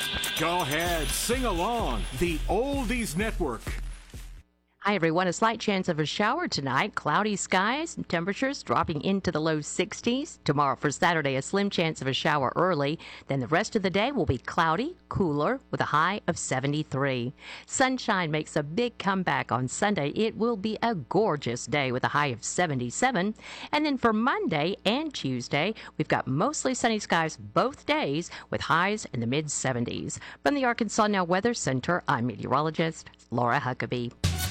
Go ahead, sing along. The Oldies Network. Hi, everyone. A slight chance of a shower tonight. Cloudy skies, temperatures dropping into the low 60s. Tomorrow for Saturday, a slim chance of a shower early. Then the rest of the day will be cloudy, cooler, with a high of 73. Sunshine makes a big comeback on Sunday. It will be a gorgeous day with a high of 77. And then for Monday and Tuesday, we've got mostly sunny skies both days with highs in the mid-70s. From the Arkansas Now Weather Center, I'm meteorologist Laura Huckabee.